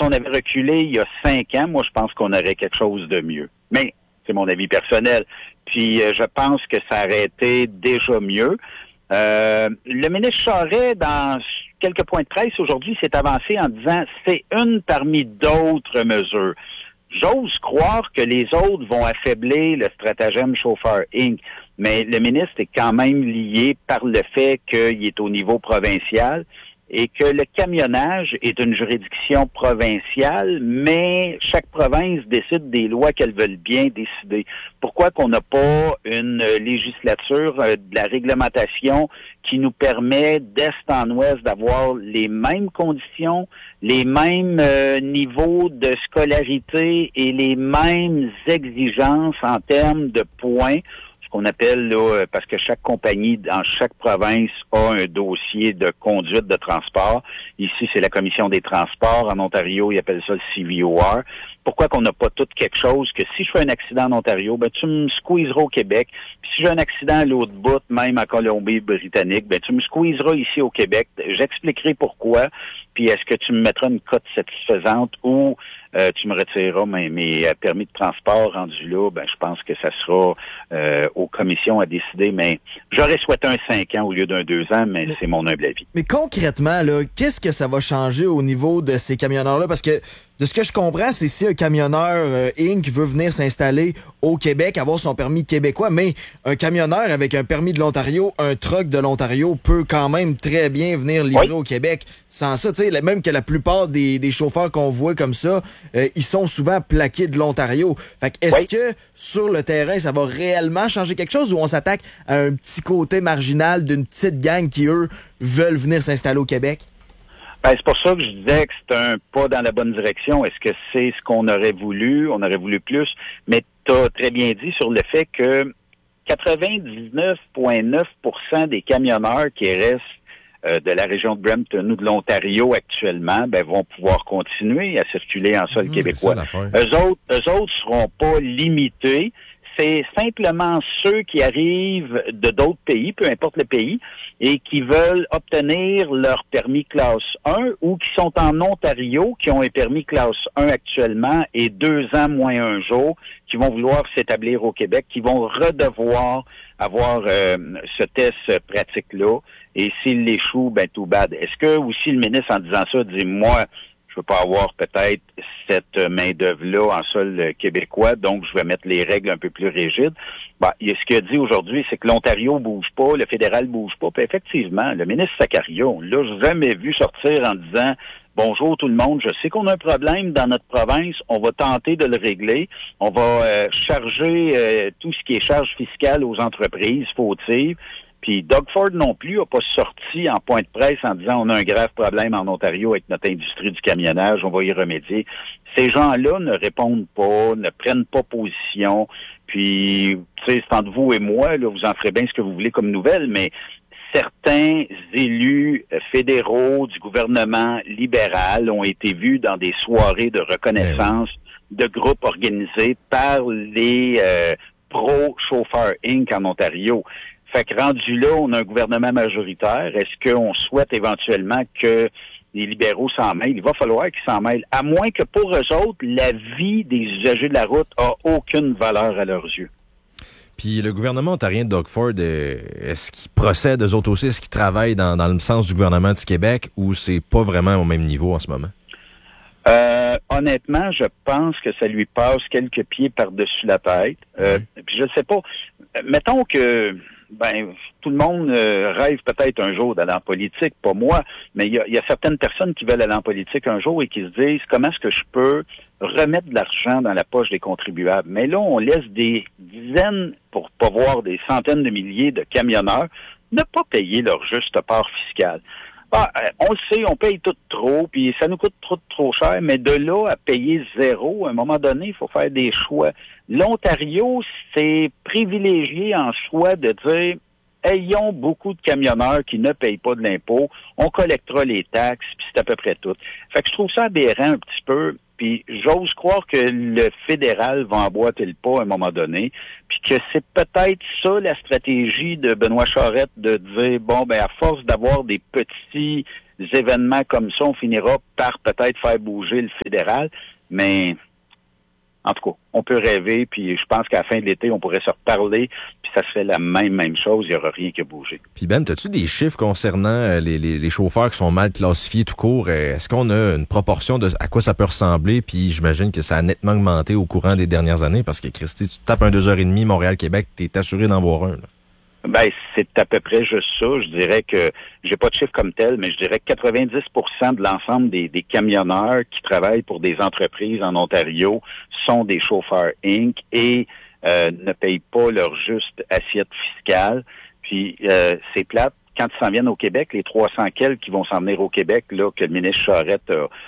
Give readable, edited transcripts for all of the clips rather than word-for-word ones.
on avait reculé il y a 5 ans, moi, je pense qu'on aurait quelque chose de mieux. Mais c'est mon avis personnel. Puis, je pense que ça aurait été déjà mieux. Le ministre Charest, dans quelques points de presse aujourd'hui, s'est avancé en disant « c'est une parmi d'autres mesures ». J'ose croire que les autres vont affaiblir le stratagème Chauffeur Inc., mais le ministre est quand même lié par le fait qu'il est au niveau provincial et que le camionnage est une juridiction provinciale, mais chaque province décide des lois qu'elle veut bien décider. Pourquoi qu'on n'a pas une législature de la réglementation qui nous permet d'est en ouest d'avoir les mêmes conditions, les mêmes niveaux de scolarité et les mêmes exigences en termes de points? Qu'on appelle, là, parce que chaque compagnie dans chaque province a un dossier de conduite de transport. Ici, c'est la Commission des transports. En Ontario, ils appellent ça le CVOR. Pourquoi qu'on n'a pas tout quelque chose que si je fais un accident en Ontario, ben tu me squeezeras au Québec. Puis si j'ai un accident à l'autre bout, même en Colombie-Britannique, ben tu me squeezeras ici au Québec. J'expliquerai pourquoi. Puis est-ce que tu me mettras une cote satisfaisante ou tu me retireras mes permis de transport rendus là, ben je pense que ça sera aux commissions à décider, mais j'aurais souhaité un 5 ans au lieu d'un 2 ans, mais c'est mon humble avis. Mais concrètement, là, qu'est-ce que ça va changer au niveau de ces camionneurs-là? Parce que de ce que je comprends, c'est si un camionneur Inc. veut venir s'installer au Québec, avoir son permis québécois, mais un camionneur avec un permis de l'Ontario, un truck de l'Ontario peut quand même très bien venir livrer au Québec. Sans ça, tu sais, même que la plupart des chauffeurs qu'on voit comme ça, ils sont souvent plaqués de l'Ontario. Fait que est-ce que sur le terrain, ça va réellement changer quelque chose ou on s'attaque à un petit côté marginal d'une petite gang qui, eux, veulent venir s'installer au Québec? Ben, c'est pour ça que je disais que c'est un pas dans la bonne direction. Est-ce que c'est ce qu'on aurait voulu? On aurait voulu plus. Mais tu as très bien dit sur le fait que 99,9% des camionneurs qui restent de la région de Brampton ou de l'Ontario actuellement, ben, vont pouvoir continuer à circuler en sol québécois. Eux autres seront pas limités. C'est simplement ceux qui arrivent de d'autres pays, peu importe le pays, et qui veulent obtenir leur permis classe 1 ou qui sont en Ontario, qui ont un permis classe 1 actuellement et 2 ans moins un jour, qui vont vouloir s'établir au Québec, qui vont redevoir avoir ce test pratique-là. Et s'il échoue, ben tout bad. Est-ce que aussi le ministre, en disant ça, dit, moi, je veux pas avoir peut-être cette main-d'œuvre-là en sol québécois, donc je vais mettre les règles un peu plus rigides. Ce qu'il a dit aujourd'hui, c'est que l'Ontario bouge pas, le fédéral bouge pas. Puis effectivement, le ministre Sakario, là, je l'ai jamais vu sortir en disant bonjour tout le monde, je sais qu'on a un problème dans notre province, on va tenter de le régler, on va charger tout ce qui est charge fiscale aux entreprises fautives. Puis Doug Ford non plus n'a pas sorti en point de presse en disant on a un grave problème en Ontario avec notre industrie du camionnage, on va y remédier. Ces gens-là ne répondent pas, ne prennent pas position. Puis, tu sais, c'est entre vous et moi, là, vous en ferez bien ce que vous voulez comme nouvelle, mais certains élus fédéraux du gouvernement libéral ont été vus dans des soirées de reconnaissance de groupes organisés par les pro-chauffeurs Inc. en Ontario. Fait que rendu là, on a un gouvernement majoritaire. Est-ce qu'on souhaite éventuellement que les libéraux s'en mêlent? Il va falloir qu'ils s'en mêlent. À moins que pour eux autres, la vie des usagers de la route a aucune valeur à leurs yeux. Puis le gouvernement ontarien de Doug Ford, est-ce qu'il procède eux autres aussi? Est-ce qu'ils travaillent dans le sens du gouvernement du Québec ou c'est pas vraiment au même niveau en ce moment? Honnêtement, je pense que ça lui passe quelques pieds par-dessus la tête. Puis je ne sais pas. Mettons que tout le monde rêve peut-être un jour d'aller en politique, pas moi, mais il y a certaines personnes qui veulent aller en politique un jour et qui se disent comment est-ce que je peux remettre de l'argent dans la poche des contribuables. Mais là, on laisse des dizaines, pour pas voir des centaines de milliers de camionneurs ne pas payer leur juste part fiscale. On le sait, on paye tout trop, puis ça nous coûte trop cher, mais de là à payer zéro, à un moment donné, il faut faire des choix. L'Ontario, c'est privilégié en soi de dire ayons beaucoup de camionneurs qui ne payent pas de l'impôt, on collectera les taxes, puis c'est à peu près tout. Fait que je trouve ça aberrant un petit peu, puis j'ose croire que le fédéral va emboîter le pas à un moment donné, puis que c'est peut-être ça la stratégie de Benoît Charette de dire, à force d'avoir des petits événements comme ça, on finira par peut-être faire bouger le fédéral, mais en tout cas, on peut rêver, puis je pense qu'à la fin de l'été, on pourrait se reparler, puis ça serait la même chose, il n'y aura rien qui a bougé. Puis Ben, as-tu des chiffres concernant les chauffeurs qui sont mal classifiés tout court? Est-ce qu'on a une proportion de à quoi ça peut ressembler? Puis j'imagine que ça a nettement augmenté au courant des dernières années, parce que Christy, tu tapes un 2h30 Montréal-Québec, t'es assuré d'en voir un, là. Ben, c'est à peu près juste ça. Je dirais que, j'ai pas de chiffre comme tel, mais je dirais que 90% de l'ensemble des camionneurs qui travaillent pour des entreprises en Ontario sont des chauffeurs Inc. et ne payent pas leur juste assiette fiscale. Puis, c'est plate. Quand ils s'en viennent au Québec, les 300 quelques qui vont s'en venir au Québec, là, que le ministre Charette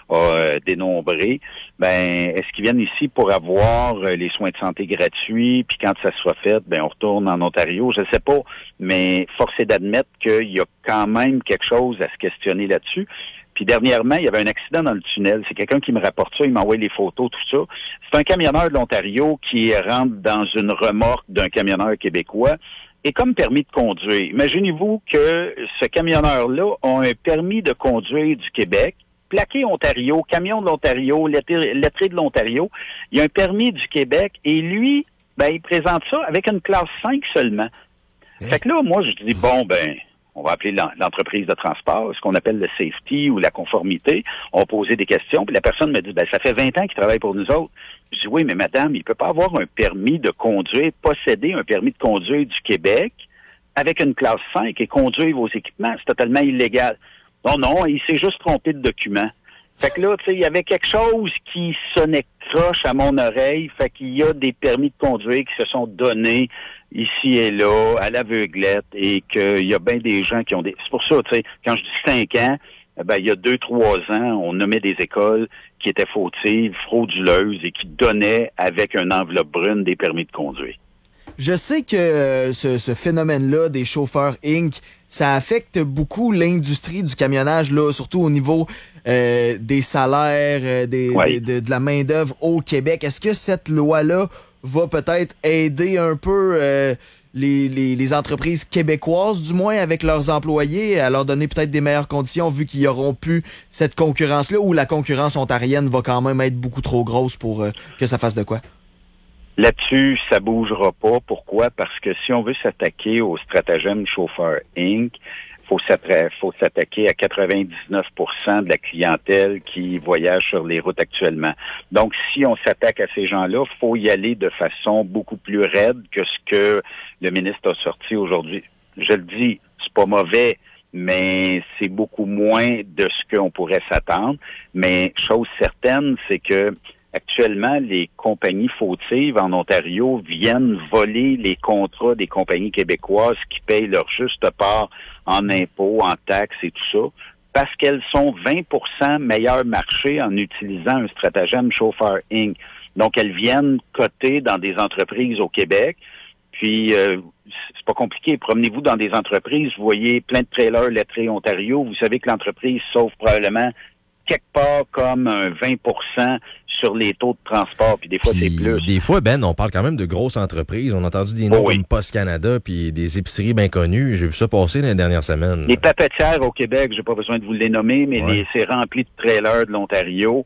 a dénombré, ben, est-ce qu'ils viennent ici pour avoir les soins de santé gratuits, puis quand ça sera fait, ben, on retourne en Ontario? Je ne sais pas, mais force est d'admettre qu'il y a quand même quelque chose à se questionner là-dessus. Puis dernièrement, il y avait un accident dans le tunnel. C'est quelqu'un qui me rapporte ça, il m'a envoyé les photos, tout ça. C'est un camionneur de l'Ontario qui rentre dans une remorque d'un camionneur québécois et comme permis de conduire. Imaginez-vous que ce camionneur-là a un permis de conduire du Québec, plaqué Ontario, camion de l'Ontario, lettré de l'Ontario. Il a un permis du Québec et lui, ben, il présente ça avec une classe 5 seulement. Fait que là, moi, je dis, bon, ben, on va appeler l'entreprise de transport, ce qu'on appelle le safety ou la conformité. On va poser des questions, puis la personne me dit, ben, ça fait 20 ans qu'il travaille pour nous autres. Je dis, oui, mais madame, il peut pas avoir un permis de conduire, posséder un permis de conduire du Québec avec une classe 5 et conduire vos équipements. C'est totalement illégal. Non, il s'est juste trompé de document. Fait que là, tu sais, il y avait quelque chose qui sonnait croche à mon oreille. Fait qu'il y a des permis de conduire qui se sont donnés ici et là, à l'aveuglette, et qu'il y a bien des gens qui ont des... C'est pour ça, tu sais, quand je dis 5 ans, ben, il y a 2-3 ans, on nommait des écoles qui étaient fautives, frauduleuses et qui donnaient avec une enveloppe brune des permis de conduire. Je sais que ce phénomène-là des chauffeurs Inc., ça affecte beaucoup l'industrie du camionnage, là, surtout au niveau des salaires, de la main-d'œuvre au Québec. Est-ce que cette loi-là va peut-être aider un peu les entreprises québécoises, du moins avec leurs employés, à leur donner peut-être des meilleures conditions, vu qu'ils n'auront plus cette concurrence-là, ou la concurrence ontarienne va quand même être beaucoup trop grosse pour que ça fasse de quoi? Là-dessus, ça bougera pas. Pourquoi? Parce que si on veut s'attaquer au stratagème chauffeur Inc., faut s'attaquer à 99% de la clientèle qui voyage sur les routes actuellement. Donc, si on s'attaque à ces gens-là, faut y aller de façon beaucoup plus raide que ce que le ministre a sorti aujourd'hui. Je le dis, c'est pas mauvais, mais c'est beaucoup moins de ce qu'on pourrait s'attendre. Mais chose certaine, c'est que actuellement, les compagnies fautives en Ontario viennent voler les contrats des compagnies québécoises qui payent leur juste part en impôts, en taxes et tout ça, parce qu'elles sont 20% meilleur marché en utilisant un stratagème chauffeur Inc. Donc, elles viennent coter dans des entreprises au Québec. Puis, c'est pas compliqué. Promenez-vous dans des entreprises, vous voyez plein de trailers lettrés Ontario. Vous savez que l'entreprise sauve probablement quelque part comme un 20% sur les taux de transport, puis des fois, c'est plus. Des fois, Ben, on parle quand même de grosses entreprises. On a entendu des noms comme Post Canada, puis des épiceries bien connues. J'ai vu ça passer dans les dernières semaines. Les papetières au Québec, j'ai pas besoin de vous les nommer, mais c'est rempli de trailers de l'Ontario.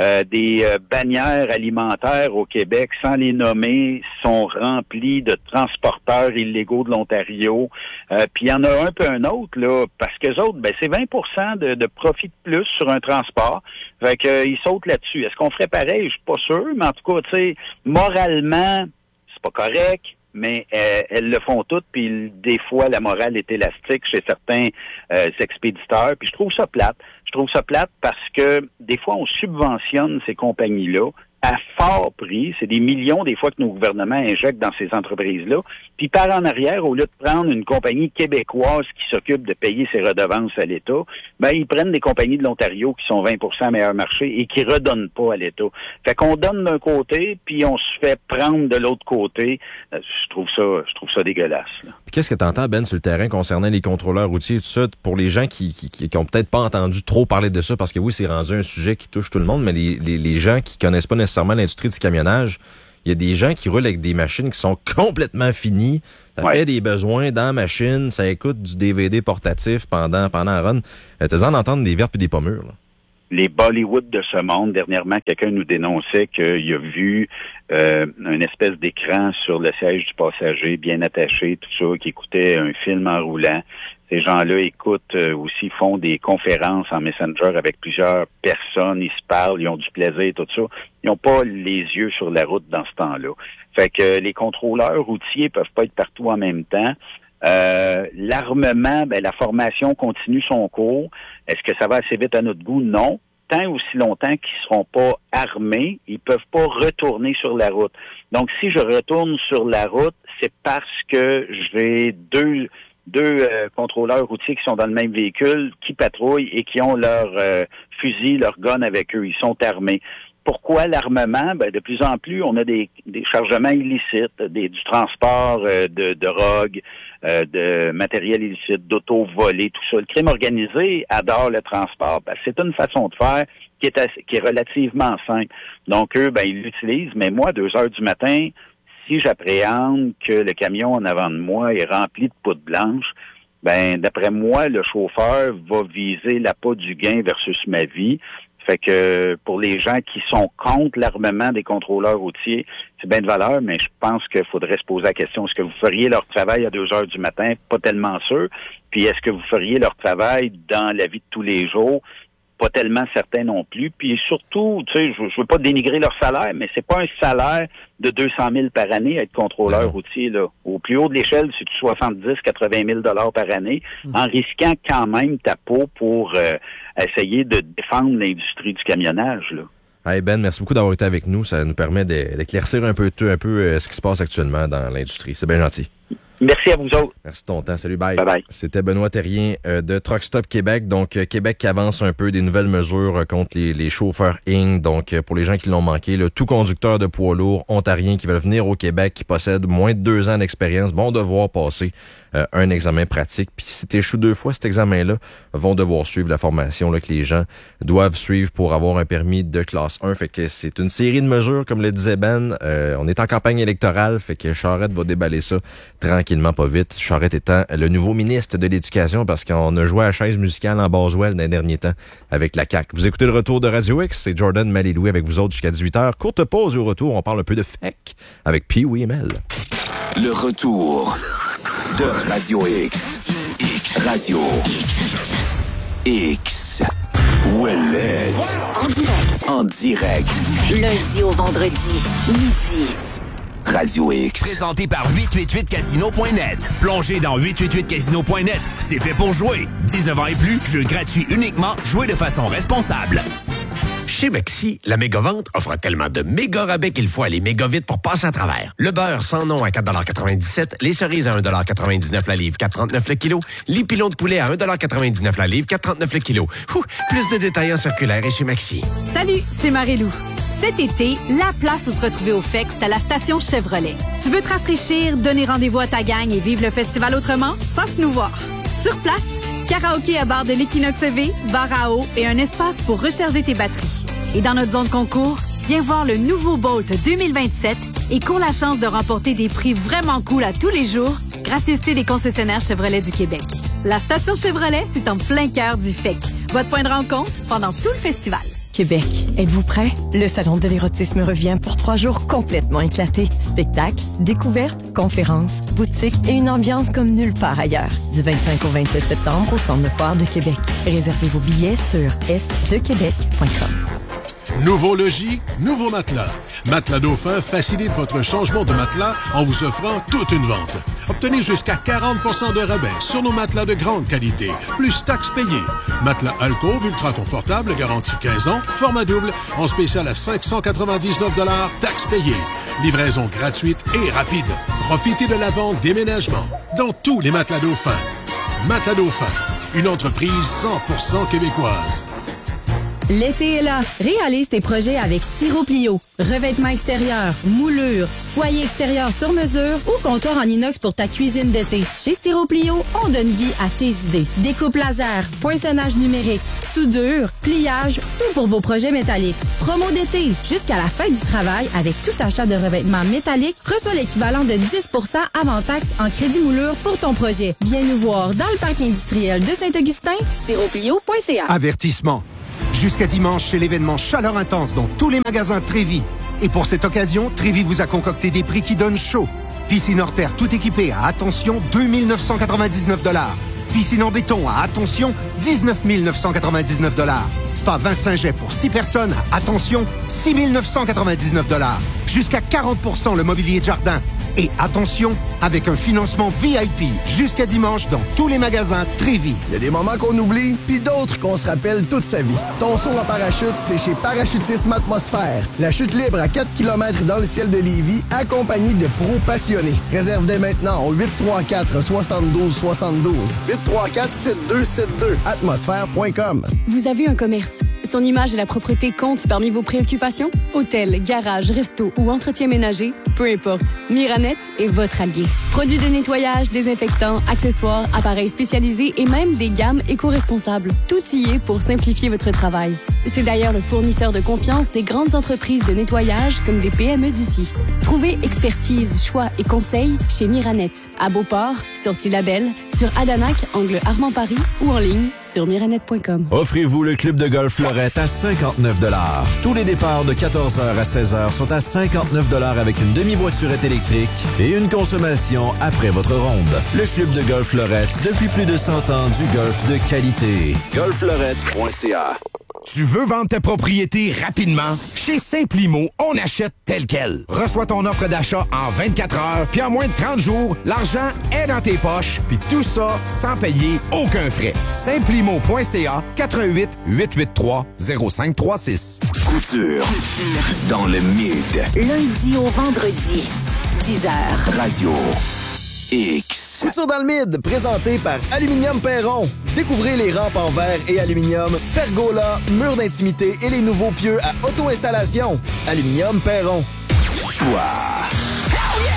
Des bannières alimentaires au Québec, sans les nommer, sont remplies de transporteurs illégaux de l'Ontario. Puis il y en a un peu un autre, là, parce que autres, ben, c'est 20% de profit de plus sur un transport. Fait que, ils sautent là-dessus. Est-ce qu'on ferait pareil? Je suis pas sûr, mais en tout cas, tu sais, moralement, c'est pas correct, mais elles le font toutes, puis des fois, la morale est élastique chez certains expéditeurs, puis je trouve ça plate. Je trouve ça plate parce que des fois, on subventionne ces compagnies-là à fort prix. C'est des millions, des fois, que nos gouvernements injectent dans ces entreprises-là. Puis par en arrière, au lieu de prendre une compagnie québécoise qui s'occupe de payer ses redevances à l'État, ben ils prennent des compagnies de l'Ontario qui sont 20% meilleur marché et qui redonnent pas à l'État. Fait qu'on donne d'un côté, puis on se fait prendre de l'autre côté. Je trouve ça dégueulasse, là. Qu'est-ce que tu entends, Ben, sur le terrain concernant les contrôleurs routiers et tout ça, pour les gens qui ont peut-être pas entendu trop parler de ça, parce que oui, c'est rendu un sujet qui touche tout le monde, mais les gens qui connaissent pas nécessairement l'industrie du camionnage, il y a des gens qui roulent avec des machines qui sont complètement finies. Ça fait des besoins dans la machine, ça écoute du DVD portatif pendant un run. T'as en entendre des vertes et des pommures, là. Les Bollywood de ce monde, dernièrement, quelqu'un nous dénonçait qu'il a vu une espèce d'écran sur le siège du passager, bien attaché, tout ça, qui écoutait un film en roulant. Ces gens-là écoutent aussi, font des conférences en Messenger avec plusieurs personnes, ils se parlent, ils ont du plaisir, tout ça. Ils n'ont pas les yeux sur la route dans ce temps-là. Fait que les contrôleurs routiers peuvent pas être partout en même temps. L'armement, la formation continue son cours. Est-ce que ça va assez vite à notre goût? Non. Tant aussi longtemps qu'ils ne seront pas armés, ils peuvent pas retourner sur la route. Donc, si je retourne sur la route, c'est parce que j'ai deux contrôleurs routiers qui sont dans le même véhicule, qui patrouillent et qui ont leur fusil, leur gun avec eux. Ils sont armés. Pourquoi l'armement? De plus en plus, on a des chargements illicites, du transport de drogue, de matériel illicite, d'auto volé, tout ça. Le crime organisé adore le transport. C'est une façon de faire qui est relativement simple. Donc, eux, ils l'utilisent. Mais moi, à 2 heures du matin, si j'appréhende que le camion en avant de moi est rempli de poudre blanche, d'après moi, le chauffeur va viser l'appât du gain versus ma vie. Fait que pour les gens qui sont contre l'armement des contrôleurs routiers, c'est bien de valeur, mais je pense qu'il faudrait se poser la question, est-ce que vous feriez leur travail à 2 heures du matin? Pas tellement sûr. Puis est-ce que vous feriez leur travail dans la vie de tous les jours? Pas tellement certain non plus. Puis surtout, tu sais, je veux pas dénigrer leur salaire, mais c'est pas un salaire de 200 000 par année être contrôleur routier, là. Au plus haut de l'échelle, c'est 70-80 000 $ par année, en risquant quand même ta peau pour essayer de défendre l'industrie du camionnage, là. Hey Ben, merci beaucoup d'avoir été avec nous. Ça nous permet d'éclaircir un peu ce qui se passe actuellement dans l'industrie. C'est bien gentil. Merci à vous autres. Merci de ton temps. Salut, bye. Bye bye. C'était Benoît Terrien de Truck Stop Québec. Donc, Québec qui avance un peu des nouvelles mesures contre les chauffeurs Inc. Donc, pour les gens qui l'ont manqué, tout conducteur de poids lourd ontarien qui veulent venir au Québec, qui possède moins de 2 ans d'expérience, vont devoir passer un examen pratique. Puis si tu échoues 2 fois cet examen-là, vont devoir suivre la formation que les gens doivent suivre pour avoir un permis de classe 1. Fait que c'est une série de mesures, comme le disait Ben. On est en campagne électorale, fait que Charette va déballer ça tranquillement, pas vite. Charette étant le nouveau ministre de l'Éducation parce qu'on a joué à la chaise musicale en Boswell dans les derniers temps avec la CAQ. Vous écoutez le retour de Radio X, c'est Jordan Malilou avec vous autres jusqu'à 18h. Courte pause au retour, on parle un peu de FEC avec Pee-Wee Mel. Le retour de Radio X. Radio X. Ouellet. En direct. Lundi au vendredi, midi. Radio X. Présenté par 888casino.net. Plongez dans 888casino.net. C'est fait pour jouer. 19 ans et plus, jeu gratuit uniquement. Jouez de façon responsable. Chez Maxi, la méga-vente offre tellement de méga rabais qu'il faut aller méga vite pour passer à travers. Le beurre sans nom à 4,97 $, les cerises à 1,99 $ la livre, 4,39 le kilo, les pilons de poulet à 1,99 $ la livre, 4,39 le kilo. Plus de détails en circulaire et chez Maxi. Salut, c'est Marie-Lou. Cet été, la place où se retrouver au FEC, c'est à la station Chevrolet. Tu veux te rafraîchir, donner rendez-vous à ta gang et vivre le festival autrement? Passe nous voir. Sur place, karaoké à bar de l'Equinox EV, bar à eau et un espace pour recharger tes batteries. Et dans notre zone concours, viens voir le nouveau Bolt 2027 et cours la chance de remporter des prix vraiment cool à tous les jours, gracieuseté des concessionnaires Chevrolet du Québec. La station Chevrolet, c'est en plein cœur du FEC. Votre point de rencontre pendant tout le festival. Québec, êtes-vous prêts? Le salon de l'érotisme revient pour 3 jours complètement éclatés. Spectacles, découvertes, conférences, boutiques et une ambiance comme nulle part ailleurs. Du 25 au 27 septembre au Centre de foire de Québec. Réservez vos billets sur sdequebec.com. Nouveau logis, nouveau matelas. Matelas Dauphin facilite votre changement de matelas en vous offrant toute une vente. Obtenez jusqu'à 40 % de rabais sur nos matelas de grande qualité, plus taxes payées. Matelas Alcove ultra confortable, garantie 15 ans, format double, en spécial à 599 $, taxes payées. Livraison gratuite et rapide. Profitez de la vente déménagement dans tous les matelas Dauphin. Matelas Dauphin, une entreprise 100% québécoise. L'été est là. Réalise tes projets avec Styroplio. Revêtement extérieur, moulure, foyer extérieur sur mesure ou comptoir en inox pour ta cuisine d'été. Chez Styroplio, on donne vie à tes idées. Découpe laser, poinçonnage numérique, soudure, pliage, tout pour vos projets métalliques. Promo d'été, jusqu'à la fin du travail, avec tout achat de revêtements métalliques, reçois l'équivalent de 10 % avant taxe en crédit moulure pour ton projet. Viens nous voir dans le parc industriel de Saint-Augustin, styroplio.ca. Avertissement. Jusqu'à dimanche, c'est l'événement Chaleur Intense dans tous les magasins Trévis. Et pour cette occasion, Trévis vous a concocté des prix qui donnent chaud. Piscine hors terre tout équipée à, attention, 2 999 $. Piscine en béton à, attention, 19 999 $. Spa 25 jets pour 6 personnes à, attention, 6 999 $. Jusqu'à 40 % le mobilier de jardin. Et attention, avec un financement VIP jusqu'à dimanche dans tous les magasins Trévis. Il y a des moments qu'on oublie, puis d'autres qu'on se rappelle toute sa vie. Ton saut en parachute, c'est chez Parachutisme Atmosphère. La chute libre à 4 km dans le ciel de Lévis, accompagnée de pros passionnés. Réserve dès maintenant au 834-7272. 834-7272. Atmosphère.com. Vous avez un commerce. Son image et la propreté comptent parmi vos préoccupations? Hôtel, garage, resto ou entretien ménager? Peu importe. Miranet est votre allié. Produits de nettoyage, désinfectants, accessoires, appareils spécialisés et même des gammes éco-responsables. Tout y est pour simplifier votre travail. C'est d'ailleurs le fournisseur de confiance des grandes entreprises de nettoyage comme des PME d'ici. Trouvez expertise, choix et conseils chez Miranet. À Beauport, sortie Label, sur Adanac, angle Armand-Paris ou en ligne sur miranet.com. Offrez-vous le club de golf Fleurette à 59 $. Tous les départs de 14h à 16h sont à 59 $ avec une demi-voiturette électrique et une consommation après votre ronde. Le club de golf Fleurette, depuis plus de 100 ans, du golf de qualité. golffleurette.ca. Tu veux vendre ta propriété rapidement? Chez Simplimo, on achète tel quel. Reçois ton offre d'achat en 24 heures, puis en moins de 30 jours, l'argent est dans tes poches, puis tout ça sans payer aucun frais. Simplimo.ca, 88 883 0536. Couture dans le mid. Lundi au vendredi, 10h. Radio X. Couture dans le mid, présenté par Aluminium Perron. Découvrez les rampes en verre et aluminium, pergola, murs d'intimité et les nouveaux pieux à auto-installation. Aluminium Perron. Choix.